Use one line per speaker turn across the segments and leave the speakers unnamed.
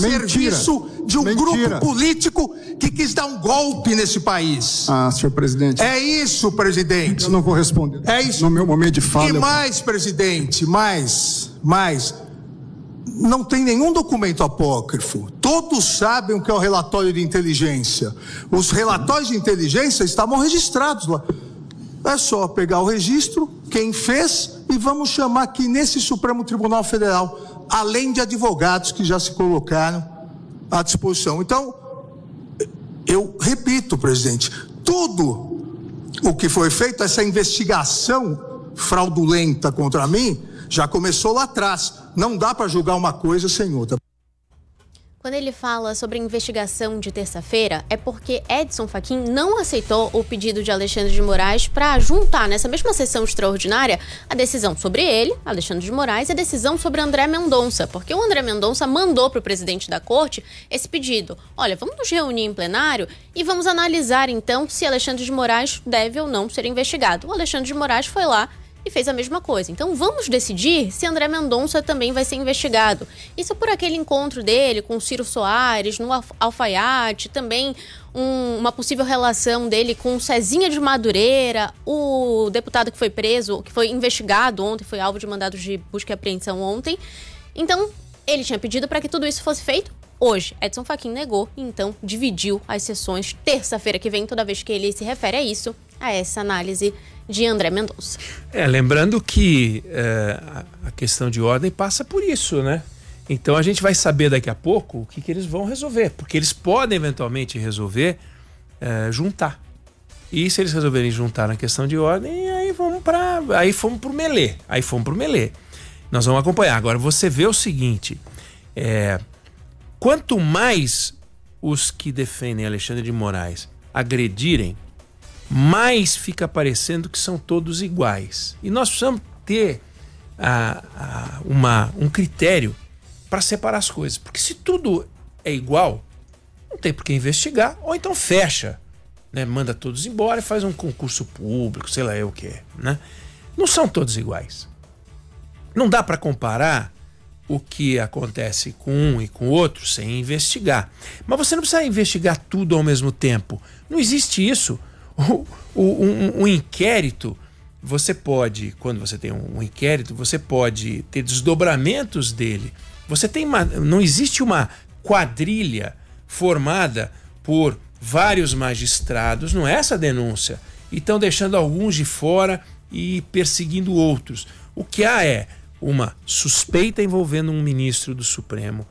serviço de um grupo político que quis dar um golpe nesse país.
Senhor presidente.
É isso, presidente.
Eu não vou responder.
É isso.
No meu momento de fala.
E mais, presidente, mais. Não tem nenhum documento apócrifo. Todos sabem o que é o relatório de inteligência. Os relatórios de inteligência estavam registrados lá. É só pegar o registro, quem fez, e vamos chamar aqui nesse Supremo Tribunal Federal, além de advogados que já se colocaram à disposição. Então, eu repito, presidente, tudo o que foi feito, essa investigação fraudulenta contra mim, já começou lá atrás. Não dá para julgar uma coisa sem outra.
Quando ele fala sobre a investigação de terça-feira, é porque Edson Fachin não aceitou o pedido de Alexandre de Moraes para juntar nessa mesma sessão extraordinária a decisão sobre ele, Alexandre de Moraes, e a decisão sobre André Mendonça, porque o André Mendonça mandou para o presidente da corte esse pedido. Olha, vamos nos reunir em plenário e vamos analisar então se Alexandre de Moraes deve ou não ser investigado. O Alexandre de Moraes foi lá e fez a mesma coisa. Então vamos decidir se André Mendonça também vai ser investigado. Isso por aquele encontro dele com Ciro Soares, no alfaiate, também uma possível relação dele com Cezinha de Madureira, o deputado que foi preso, que foi investigado ontem, foi alvo de mandados de busca e apreensão ontem. Então, ele tinha pedido para que tudo isso fosse feito hoje. Edson Fachin negou e então dividiu as sessões terça-feira que vem, toda vez que ele se refere a isso, a essa análise de André Mendonça.
Lembrando que a questão de ordem passa por isso, né? Então a gente vai saber daqui a pouco o que eles vão resolver, porque eles podem eventualmente resolver juntar. E se eles resolverem juntar na questão de ordem, aí fomos pro melê. Nós vamos acompanhar. Agora você vê o seguinte, quanto mais os que defendem Alexandre de Moraes agredirem, mais fica parecendo que são todos iguais. E nós precisamos ter um critério para separar as coisas. Porque se tudo é igual, não tem por que investigar, ou então fecha, né? Manda todos embora e faz um concurso público, sei lá o que, né? Não são todos iguais. Não dá para comparar o que acontece com um e com o outro sem investigar. Mas você não precisa investigar tudo ao mesmo tempo. Não existe isso. Um inquérito, você pode, quando você tem um inquérito, você pode ter desdobramentos dele. Não existe uma quadrilha formada por vários magistrados, não é essa a denúncia, e estão deixando alguns de fora e perseguindo outros. O que há é uma suspeita envolvendo um ministro do Supremo.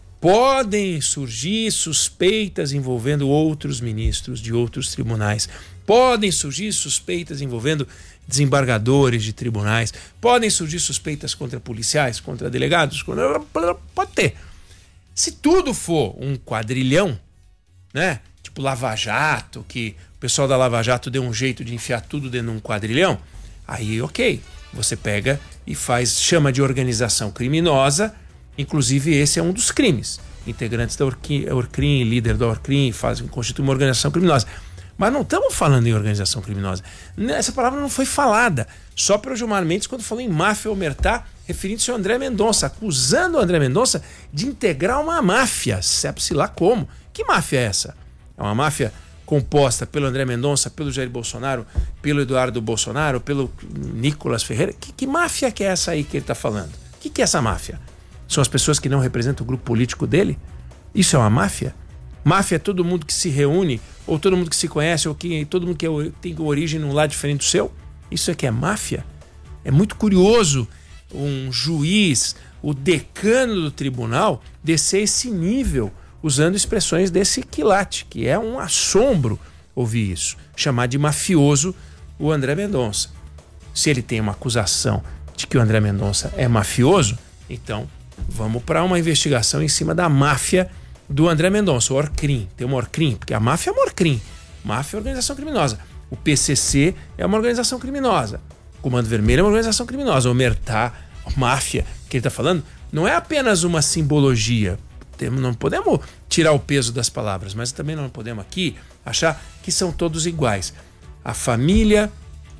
Podem surgir suspeitas envolvendo outros ministros de outros tribunais. Podem surgir suspeitas envolvendo desembargadores de tribunais. Podem surgir suspeitas contra policiais, contra delegados. Pode ter. Se tudo for um quadrilhão, né? Tipo Lava Jato, que o pessoal da Lava Jato deu um jeito de enfiar tudo dentro de um quadrilhão, aí ok. Você pega e chama de organização criminosa. Inclusive esse é um dos crimes. Integrantes da Orcrim, líder da Orcrim, constituem uma organização criminosa. Mas não estamos falando em organização criminosa. Essa palavra não foi falada. Só pelo Gilmar Mendes quando falou em máfia omertá, referindo-se ao André Mendonça, acusando o André Mendonça de integrar uma máfia. Sabe-se lá como. Que máfia é essa? É uma máfia composta pelo André Mendonça, pelo Jair Bolsonaro, pelo Eduardo Bolsonaro, pelo Nicolas Ferreira. Que máfia que é essa aí que ele está falando? O que é essa máfia? São as pessoas que não representam o grupo político dele? Isso é uma máfia? Máfia é todo mundo que se reúne, ou todo mundo que se conhece, ou todo mundo que tem origem num lado diferente do seu? Isso é que é máfia? É muito curioso um juiz, o decano do tribunal, descer esse nível, usando expressões desse quilate, que é um assombro ouvir isso. Chamar de mafioso o André Mendonça. Se ele tem uma acusação de que o André Mendonça é mafioso, então vamos para uma investigação em cima da máfia do André Mendonça, o Orcrim. Tem uma Orcrim, porque a máfia é uma Orcrim. Máfia é uma organização criminosa. O PCC é uma organização criminosa. O Comando Vermelho é uma organização criminosa. O Omertá, a máfia que ele está falando, não é apenas uma simbologia. Não podemos tirar o peso das palavras, mas também não podemos aqui achar que são todos iguais. A família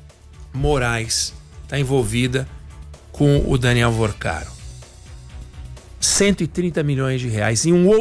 Moraes está envolvida com o Daniel Vorcaro. 130 milhões de reais em um